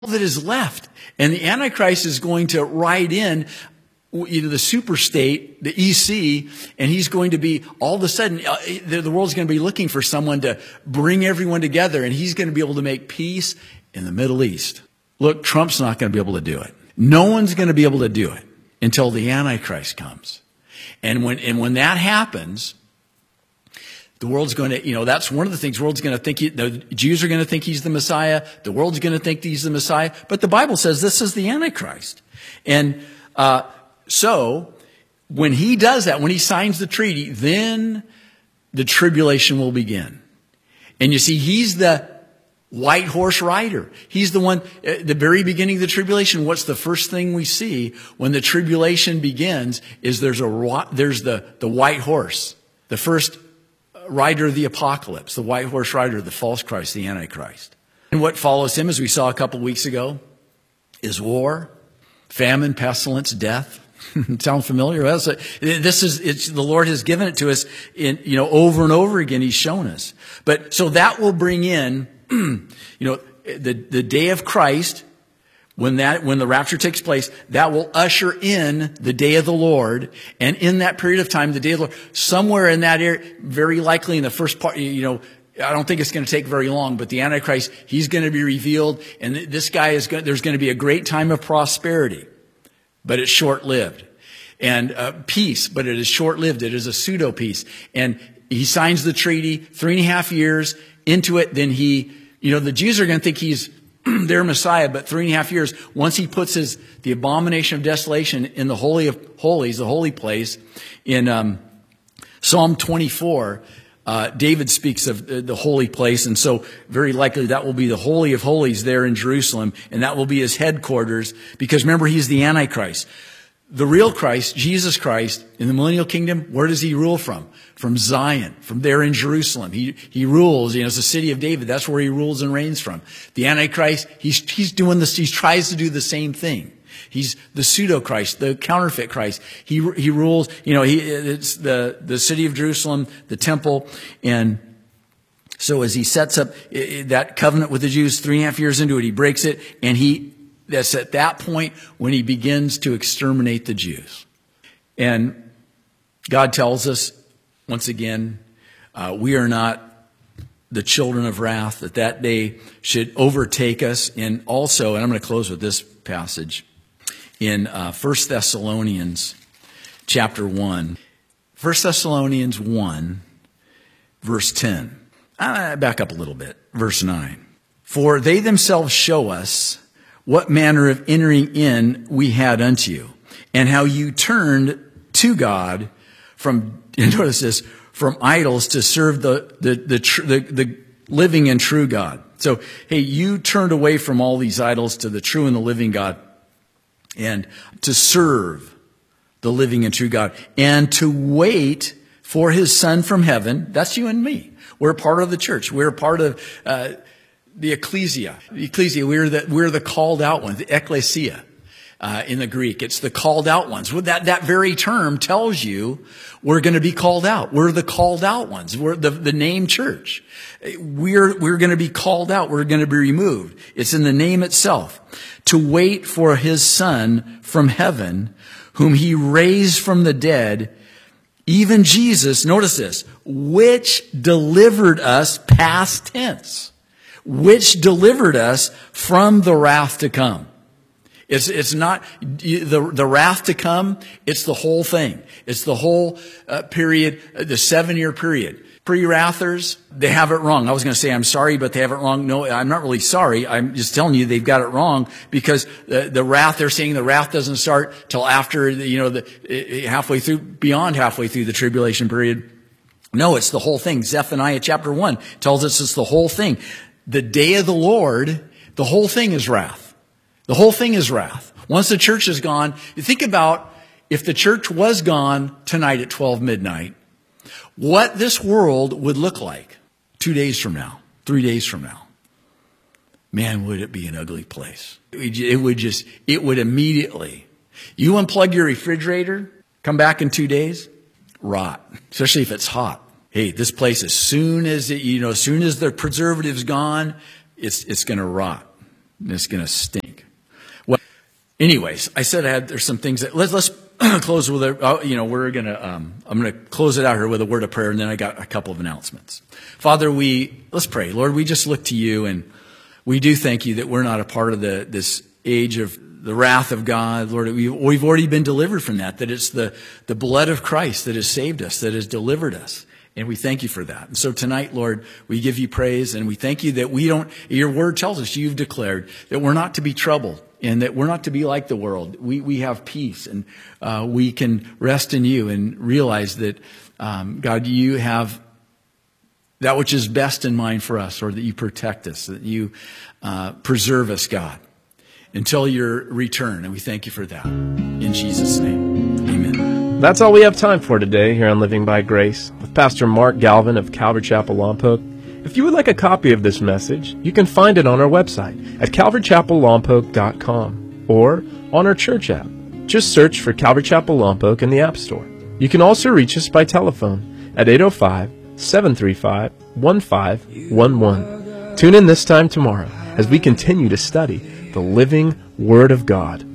that is left. And the Antichrist is going to ride in the superstate, the EC, and he's going to be, all of a sudden, the world's going to be looking for someone to bring everyone together, and he's going to be able to make peace in the Middle East. Look, Trump's not going to be able to do it. No one's going to be able to do it until the Antichrist comes. And when that happens, the world's going to, that's one of the things. The world's going to think, the Jews are going to think he's the Messiah. The world's going to think he's the Messiah. But the Bible says this is the Antichrist. And so when he does that, when he signs the treaty, then the tribulation will begin. And you see, he's the white horse rider. He's the one at the very beginning of the tribulation. What's the first thing we see when the tribulation begins is there's the white horse, the first rider of the apocalypse, the white horse rider, the false Christ, the Antichrist. And what follows him, as we saw a couple weeks ago, is war, famine, pestilence, death. Sound familiar? The Lord has given it to us over and over again. He's shown us. But so that will bring in, the day of Christ, when the rapture takes place, that will usher in the day of the Lord. And in that period of time, the day of the Lord, somewhere in that area, very likely in the first part, I don't think it's going to take very long, but the Antichrist, he's going to be revealed. And this guy there's going to be a great time of prosperity, but it's short-lived. And peace, but it is short-lived. It is a pseudo-peace. And he signs the treaty, 3.5 years into it. Then the Jews are going to think he's their Messiah, but 3.5 years, once he puts the abomination of desolation in the Holy of Holies, the holy place, in Psalm 24, David speaks of the holy place, and so very likely that will be the Holy of Holies there in Jerusalem, and that will be his headquarters, because remember, he's the Antichrist. The real Christ, Jesus Christ, in the millennial kingdom, where does he rule from? From Zion, from there in Jerusalem. He rules, it's the city of David. That's where he rules and reigns from. The Antichrist, he's doing this, he tries to do the same thing. He's the pseudo-Christ, the counterfeit Christ. He rules, it's the city of Jerusalem, the temple, and so as he sets up that covenant with the Jews, 3.5 years into it, he breaks it, and that's at that point when he begins to exterminate the Jews. And God tells us, once again, we are not the children of wrath, that day should overtake us. And also, and I'm going to close with this passage, in 1 Thessalonians chapter 1. 1 Thessalonians 1, verse 10. Back up a little bit. Verse 9. For they themselves show us what manner of entering in we had unto you, and how you turned to God from idols to serve the living and true God. So, hey, you turned away from all these idols to the true and the living God, and to serve the living and true God, and to wait for his Son from heaven. That's you and me. We're part of the church. We're part of the ecclesia. The ecclesia, we're the called out ones, the ecclesia in the Greek. It's the called out ones. Well, that very term tells you we're going to be called out. We're the called out ones. We're the name church. We're going to be called out. We're going to be removed. It's in the name itself. To wait for his Son from heaven, whom he raised from the dead, even Jesus, notice this, which delivered us, past tense, which delivered us from the wrath to come. It's not the wrath to come. It's the whole thing. It's the whole period, the 7-year period. Pre-wrathers, they have it wrong. I was going to say I'm sorry, but they have it wrong. No, I'm not really sorry. I'm just telling you they've got it wrong, because the wrath, they're saying the wrath doesn't start till after beyond halfway through the tribulation period. No, it's the whole thing. Zephaniah chapter 1 tells us it's the whole thing. The day of the Lord, the whole thing is wrath. The whole thing is wrath. Once the church is gone, you think about if the church was gone tonight at 12 midnight, what this world would look like 2 days from now, 3 days from now. Man, would it be an ugly place. It would immediately, you unplug your refrigerator, come back in 2 days, rot, especially if it's hot. Hey, this place, as soon as the preservative's gone, it's going to rot. and it's going to stink. Well, anyways, I said there's some things that let's close with we're gonna I'm gonna close it out here with a word of prayer, and then I got a couple of announcements. Father, let's pray. Lord, we just look to you, and we do thank you that we're not a part of this age of the wrath of God. Lord, we've already been delivered from that. That it's the blood of Christ that has saved us, that has delivered us. And we thank you for that. And so tonight, Lord, we give you praise, and we thank you that your word tells us, you've declared that we're not to be troubled, and that we're not to be like the world. We have peace, and we can rest in you and realize that, God, you have that which is best in mind for us, or that you protect us, that you preserve us, God, until your return. And we thank you for that. In Jesus' name, amen. That's all we have time for today here on Living by Grace with Pastor Mark Galvin of Calvary Chapel Lompoc. If you would like a copy of this message, you can find it on our website at calvarychapellompoc.com or on our church app. Just search for Calvary Chapel Lompoc in the App Store. You can also reach us by telephone at 805-735-1511. Tune in this time tomorrow as we continue to study the living Word of God.